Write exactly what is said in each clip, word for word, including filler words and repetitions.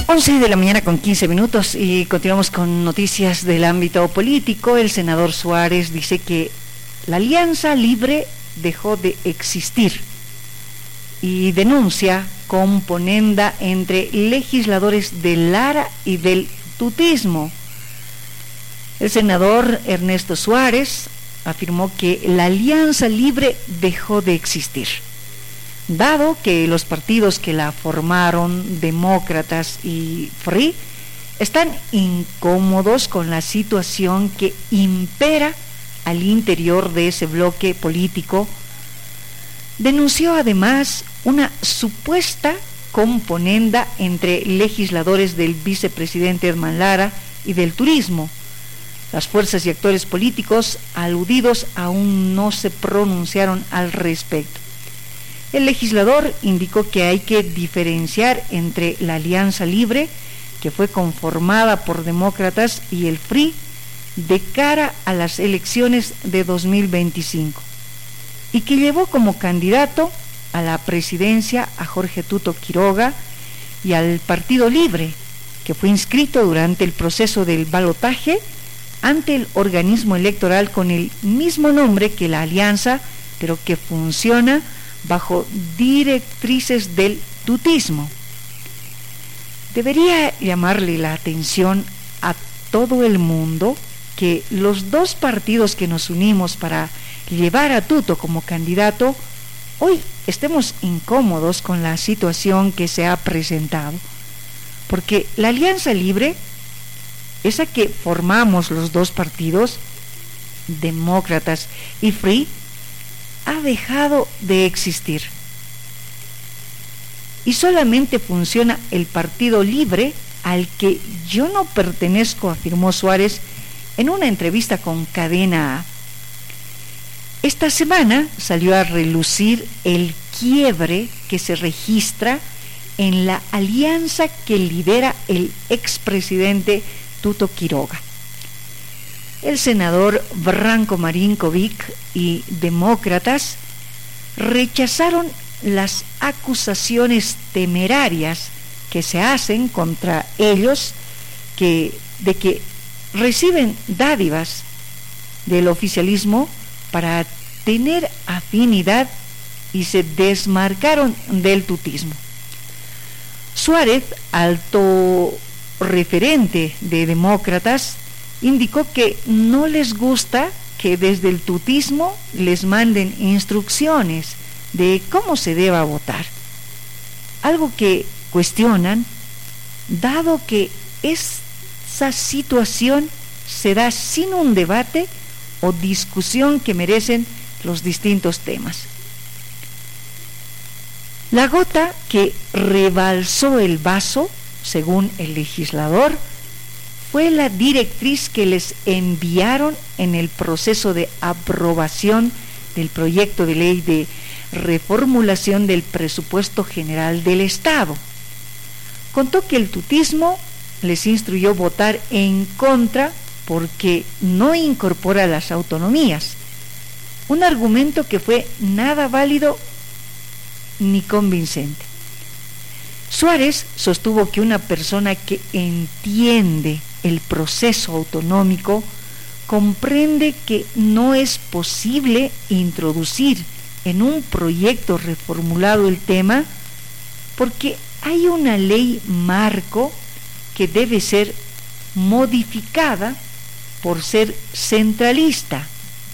once de la mañana con quince minutos y continuamos con noticias del ámbito político. El senador Suárez dice que la Alianza Libre dejó de existir y denuncia componenda entre legisladores del Lara y del tutismo. El senador Ernesto Suárez afirmó que la Alianza Libre dejó de existir, dado que los partidos que la formaron, Demócratas y F R I, están incómodos con la situación que impera al interior de ese bloque político. Denunció además una supuesta componenda entre legisladores del vicepresidente Edman Lara y del turismo. Las fuerzas y actores políticos aludidos aún no se pronunciaron al respecto. El legislador indicó que hay que diferenciar entre la Alianza Libre, que fue conformada por demócratas, y el F R I de cara a las elecciones de dos mil veinticinco, y que llevó como candidato a la presidencia a Jorge Tuto Quiroga, y al Partido Libre, que fue inscrito durante el proceso del balotaje ante el organismo electoral con el mismo nombre que la Alianza, pero que funciona bajo directrices del tutismo. Debería llamarle la atención a todo el mundo que los dos partidos que nos unimos para llevar a Tuto como candidato, hoy estemos incómodos con la situación que se ha presentado, porque la Alianza Libre, esa que formamos los dos partidos, Demócratas y F R I, ha dejado de existir. Y solamente funciona el Partido Libre, al que yo no pertenezco, afirmó Suárez en una entrevista con Cadena A. Esta semana salió a relucir el quiebre que se registra en la alianza que lidera el expresidente Tuto Quiroga. El senador Branko Marinkovic y demócratas rechazaron las acusaciones temerarias que se hacen contra ellos que, de que reciben dádivas del oficialismo para tener afinidad, y se desmarcaron del tutismo. Suárez, alto referente de demócratas, indicó que no les gusta que desde el tutismo les manden instrucciones de cómo se deba votar, algo que cuestionan, dado que esa situación se da sin un debate o discusión que merecen los distintos temas. La gota que rebalsó el vaso, según el legislador, fue la directriz que les enviaron en el proceso de aprobación del proyecto de ley de reformulación del presupuesto general del Estado. Contó que el tutismo les instruyó votar en contra porque no incorpora las autonomías, un argumento que fue nada válido ni convincente. Suárez sostuvo que una persona que entiende el proceso autonómico comprende que no es posible introducir en un proyecto reformulado el tema porque hay una ley marco que debe ser modificada por ser centralista.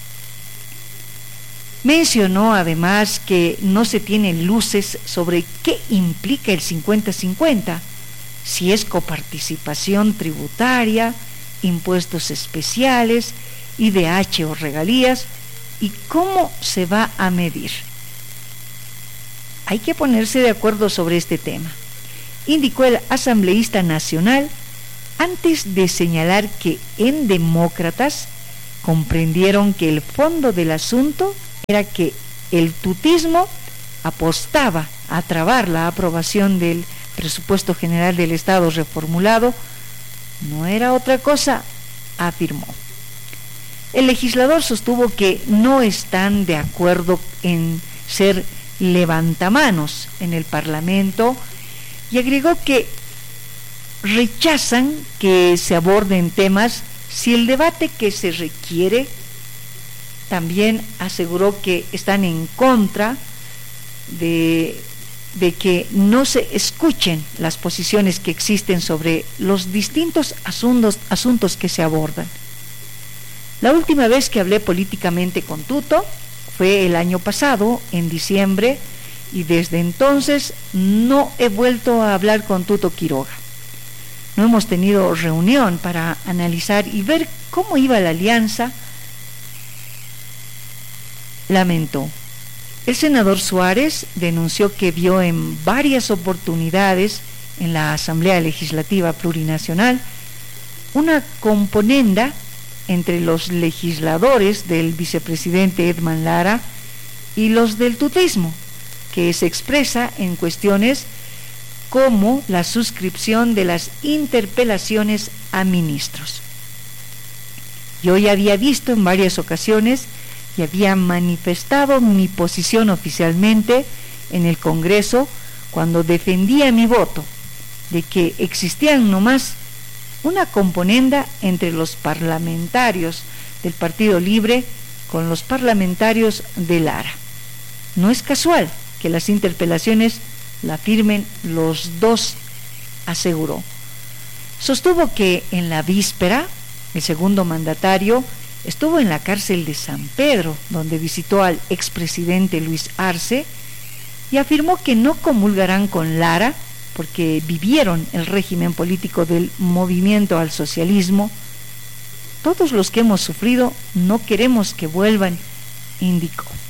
Mencionó además que no se tienen luces sobre qué implica el cincuenta cincuenta, si es coparticipación tributaria, impuestos especiales, I D H o regalías, y cómo se va a medir. Hay que ponerse de acuerdo sobre este tema, indicó el asambleísta nacional, antes de señalar que en Demócratas comprendieron que el fondo del asunto era que el tutismo apostaba a trabar la aprobación del presupuesto general del Estado reformulado. No era otra cosa, afirmó. El legislador sostuvo que no están de acuerdo en ser levantamanos en el Parlamento y agregó que rechazan que se aborden temas si el debate que se requiere. También aseguró que están en contra de, de que no se escuchen las posiciones que existen sobre los distintos asuntos, asuntos que se abordan. La última vez que hablé políticamente con Tuto fue el año pasado, en diciembre, y desde entonces no he vuelto a hablar con Tuto Quiroga. No hemos tenido reunión para analizar y ver cómo iba la alianza, lamentó. El senador Suárez denunció que vio en varias oportunidades en la Asamblea Legislativa Plurinacional una componenda entre los legisladores del vicepresidente Edman Lara y los del tutismo, que se expresa en cuestiones como la suscripción de las interpelaciones a ministros. Yo ya había visto en varias ocasiones y había manifestado mi posición oficialmente en el Congreso cuando defendía mi voto de que existían nomás una componenda entre los parlamentarios del Partido Libre con los parlamentarios de Lara. No es casual que las interpelaciones la firmen los dos, aseguró. Sostuvo que en la víspera el segundo mandatario estuvo en la cárcel de San Pedro, donde visitó al expresidente Luis Arce, y afirmó que no comulgarán con Lara porque vivieron el régimen político del movimiento al socialismo. Todos los que hemos sufrido no queremos que vuelvan, indicó.